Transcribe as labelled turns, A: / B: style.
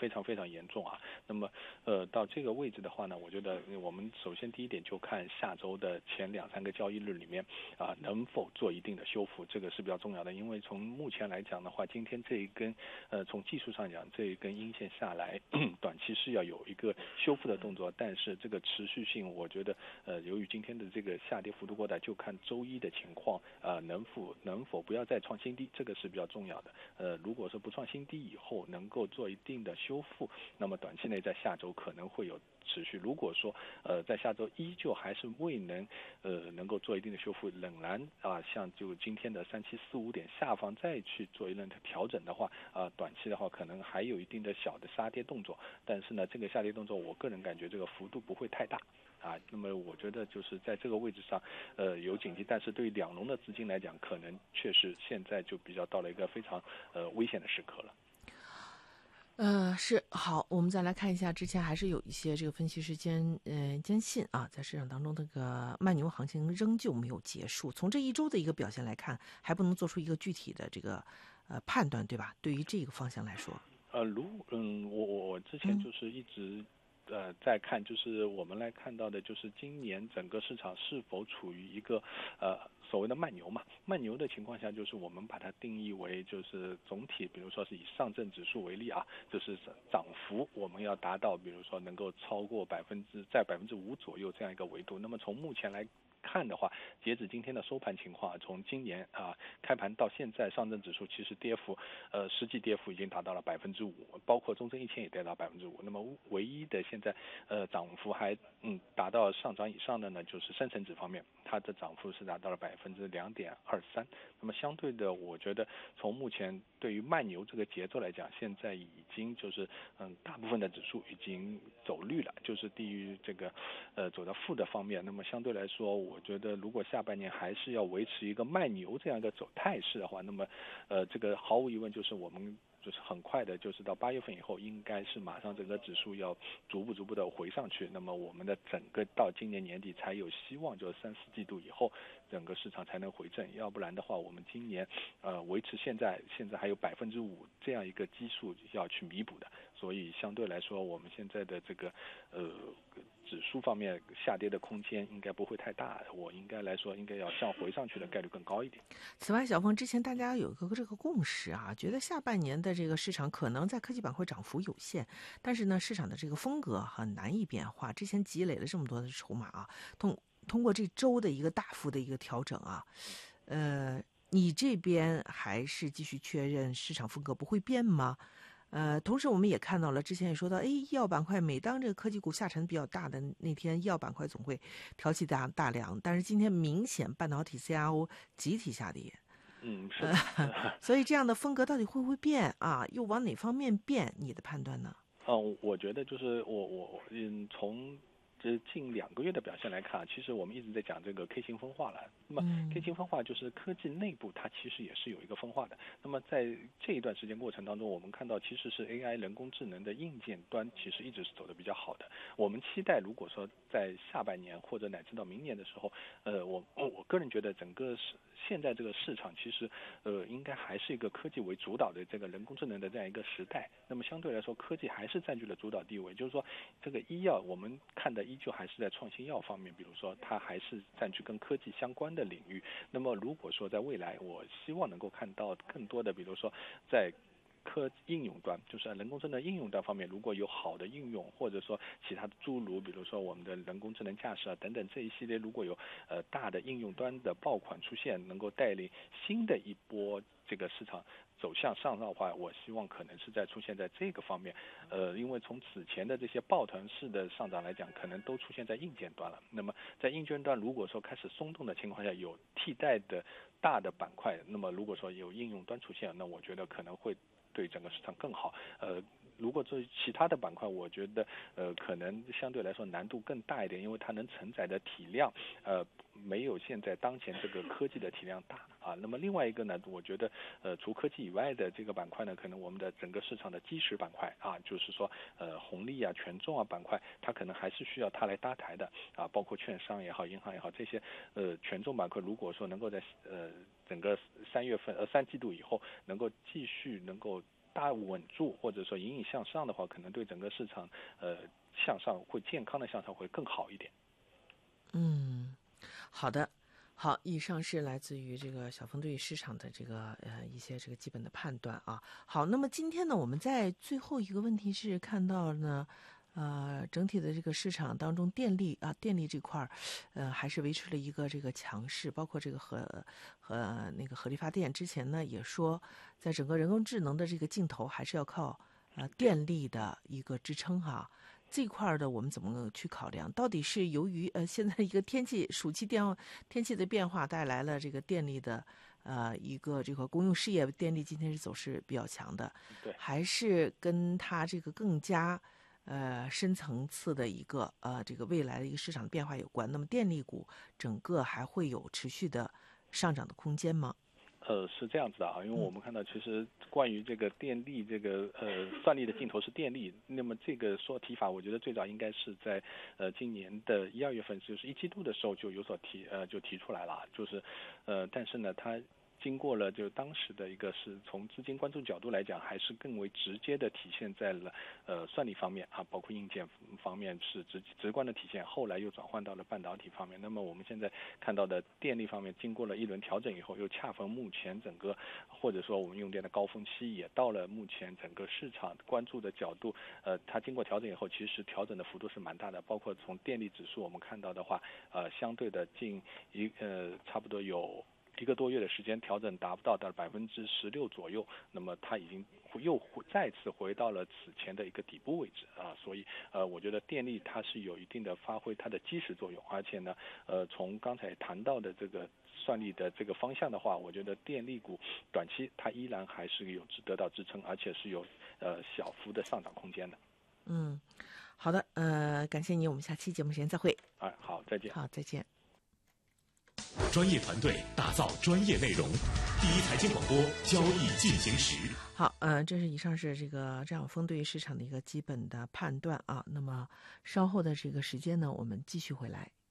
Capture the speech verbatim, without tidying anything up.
A: 非常非常严重啊。那么呃到这个位置的话呢，我觉得我们首先第一点就看下周的前两三个交易日里面啊、能否做一定的修复，这个是比较重要的。因为从目前来讲的话，今天这一根呃从技术上讲这一根阴线下来，短期是要有一个修复的动作，但是这个持续性我觉得呃由于今天的这个下跌幅度过大，就看周一的情况啊、呃、能否能否不要再创新低，这个是比较重要的。呃如果说不创新低以后能够做一定的修复，那么短期内在下周可能会有持续。如果说呃在下周依旧还是未能呃能够做一定的修复，仍然啊、像就今天的三七四五点下方再去做一轮的调整的话啊、短期的话可能还有一定的小的杀跌动作，但是呢这个下跌动作我个人感觉这个幅度不会太大啊。那么我觉得就是在这个位置上呃有警惕，但是对于两融的资金来讲，可能确实现在就比较到了一个非常呃危险的时刻了。
B: 呃，是好，我们再来看一下，之前还是有一些这个分析师坚呃坚信啊，在市场当中这个慢牛行情仍旧没有结束。从这一周的一个表现来看，还不能做出一个具体的这个呃判断，对吧？对于这个方向来说，
A: 呃，如嗯，我我我之前就是一直呃在看，就是我们来看到的，就是今年整个市场是否处于一个呃所谓的慢牛嘛？慢牛的情况下，就是我们把它定义为就是总体，比如说是以上证指数为例啊，就是涨幅我们要达到，比如说能够超过百分之在百分之五左右这样一个维度。那么从目前来看的话，截止今天的收盘情况，从今年啊开盘到现在，上证指数其实跌幅，呃实际跌幅已经达到了百分之五，包括中证一千也跌到百分之五。那么唯一的现在呃涨幅还嗯达到上涨以上的呢，就是深成指方面，它的涨幅是达到了百分之两点二三。那么相对的，我觉得从目前对于慢牛这个节奏来讲，现在已经就是嗯大部分的指数已经走绿了，就是低于这个呃走到负的方面。那么相对来说，我觉得如果下半年还是要维持一个慢牛这样一个走态势的话，那么呃这个毫无疑问就是我们就是很快的，就是到八月份以后，应该是马上整个指数要逐步逐步的回上去。那么我们的整个到今年年底才有希望，就是三四季度以后，整个市场才能回正。要不然的话，我们今年呃维持现在现在还有百分之五这样一个基数要去弥补的，所以相对来说，我们现在的这个呃指数方面下跌的空间应该不会太大，我应该来说应该要向回上去的概率更高一点。
B: 此外，小凤之前大家有一个这个共识啊，觉得下半年的这个市场可能在科技板块涨幅有限，但是呢，市场的这个风格很难以变化。之前积累了这么多的筹码啊，通通过这周的一个大幅的一个调整啊，呃，你这边还是继续确认市场风格不会变吗？呃，同时我们也看到了，之前也说到，哎，医药板块每当这个科技股下沉比较大的那天，医药板块总会挑起大大梁，但是今天明显半导体 C R O 集体下跌，
A: 嗯，是
B: 呃，
A: 的。
B: 所以这样的风格到底会不会变啊？又往哪方面变？你的判断呢？
A: 嗯，我觉得就是我我嗯从这近两个月的表现来看，其实我们一直在讲这个 K 型分化了。那么 K 型分化就是科技内部它其实也是有一个分化的。那么在这一段时间过程当中，我们看到其实是 A I 人工智能的硬件端其实一直是走的比较好的。我们期待如果说在下半年或者乃至到明年的时候，呃，我我个人觉得整个是现在这个市场其实呃应该还是一个科技为主导的这个人工智能的这样一个时代。那么相对来说，科技还是占据了主导地位，就是说这个医药我们看的依旧还是在创新药方面，比如说它还是占据跟科技相关的领域。那么如果说在未来，我希望能够看到更多的，比如说在科应用端，就是人工智能应用端方面，如果有好的应用，或者说其他的诸如，比如说我们的人工智能驾驶啊等等这一系列，如果有呃大的应用端的爆款出现，能够带领新的一波这个市场走向上的话，我希望可能是在出现在这个方面。呃，因为从此前的这些抱团式的上涨来讲，可能都出现在硬件端了。那么在硬件端如果说开始松动的情况下，有替代的大的板块，那么如果说有应用端出现，那我觉得可能会对整个市场更好。呃，如果做其他的板块，我觉得呃可能相对来说难度更大一点，因为它能承载的体量呃没有现在当前这个科技的体量大啊。那么另外一个呢，我觉得呃除科技以外的这个板块呢，可能我们的整个市场的基石板块啊，就是说呃红利啊、权重啊板块，它可能还是需要它来搭台的啊，包括券商也好、银行也好，这些呃权重板块，如果说能够在呃整个三月份呃三季度以后能够继续能够大稳住或者说隐隐向上的话，可能对整个市场呃向上会健康的向上会更好一点。
B: 嗯，好的。好，以上是来自于这个小峰对于市场的这个呃一些这个基本的判断啊。好，那么今天呢，我们在最后一个问题是看到呢，呃，整体的这个市场当中，电力啊，电力这块儿，呃，还是维持了一个这个强势，包括这个核和那个核力发电。之前呢也说，在整个人工智能的这个镜头，还是要靠呃电力的一个支撑哈。这块的我们怎么去考量？到底是由于呃现在一个天气暑期电天气的变化带来了这个电力的呃一个这个公用事业电力今天是走势比较强的，
A: 对，
B: 还是跟它这个更加呃深层次的一个呃这个未来的一个市场变化有关？那么电力股整个还会有持续的上涨的空间吗？
A: 呃，是这样子的啊，因为我们看到，其实关于这个电力这个呃算力的尽头是电力，那么这个说提法，我觉得最早应该是在呃今年的一二月份，就是一季度的时候就有所提呃就提出来了，就是呃但是呢它。经过了就当时的一个是从资金关注角度来讲，还是更为直接的体现在了呃算力方面啊，包括硬件方面是直直观的体现，后来又转换到了半导体方面。那么我们现在看到的电力方面，经过了一轮调整以后，又恰逢目前整个或者说我们用电的高峰期，也到了目前整个市场关注的角度，呃，它经过调整以后，其实调整的幅度是蛮大的，包括从电力指数我们看到的话，呃，相对的近一呃差不多有。一个多月的时间调整达不到到百分之十六左右，那么它已经又再次回到了此前的一个底部位置啊，所以呃，我觉得电力它是有一定的发挥它的基石作用，而且呢，呃，从刚才谈到的这个算力的这个方向的话，我觉得电力股短期它依然还是有得到支撑，而且是有呃小幅的上涨空间的。
B: 嗯，好的，呃，感谢你，我们下期节目时间再会。
A: 哎，好，再见。
B: 好，再见。
C: 专业团队打造专业内容，第一财经广播，交易进行时。
B: 好，呃，这是以上是这个张晓峰对于市场的一个基本的判断啊。那么稍后的这个时间呢，我们继续回来。